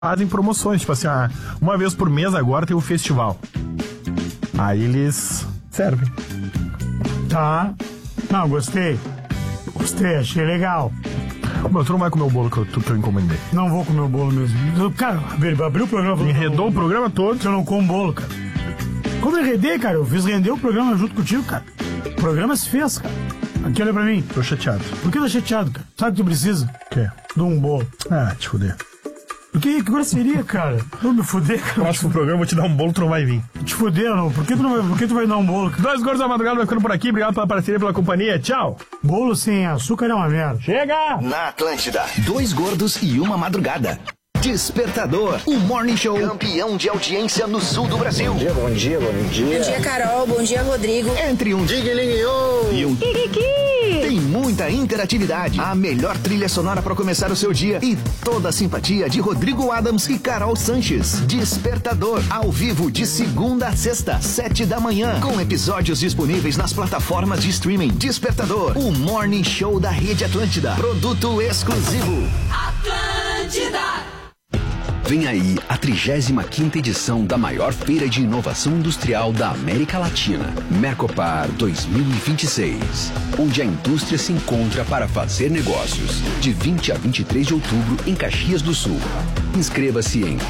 fazem promoções, tipo assim, uma vez por mês agora tem um festival. Aí eles servem. Tá. Não, gostei. Gostei, achei legal. Meu, tu não vai comer o bolo que eu encomendei. Não vou comer o bolo mesmo. Cara, abriu o programa... Enredou o programa todo. Que eu não como bolo, cara. Como eu enredei, cara? Eu fiz render o programa junto contigo, cara. O programa se fez, cara. Aqui, olha pra mim. Tô chateado. Por que tá chateado, cara? Sabe o que tu precisa? O quê? De um bolo. Ah, te fuder. Que grosseria, cara? Não me fuder, cara. Próximo programa eu vou te dar um bolo, tu não vai vir. Te fuder, não. Por que tu vai dar um bolo, cara? 2 Gordos da Madrugada vai ficando por aqui. Obrigado pela parceria, pela companhia. Tchau. Bolo sem açúcar é uma merda. Chega! Na Atlântida, 2 Gordos e uma Madrugada. Despertador, o Morning Show, campeão de audiência no sul do Brasil. Bom dia. Bom dia, Carol. Bom dia, Rodrigo. Entre um Diguelinho e um Kikiki. Tem muita interatividade, a melhor trilha sonora para começar o seu dia e toda a simpatia de Rodrigo Adams e Carol Sanches. Despertador, ao vivo de segunda a sexta, 7 da manhã, com episódios disponíveis nas plataformas de streaming. Despertador, o Morning Show da Rede Atlântida. Produto exclusivo. Atlântida. Vem aí a 35ª edição da maior feira de inovação industrial da América Latina, Mercopar 2026, onde a indústria se encontra para fazer negócios, de 20 a 23 de outubro em Caxias do Sul. Inscreva-se em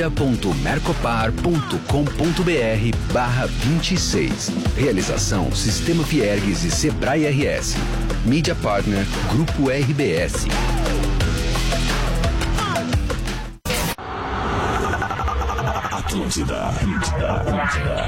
feira.mercopar.com.br/26. Realização Sistema Fiergues e Sebrae RS. Mídia Partner Grupo RBS. Atlântida.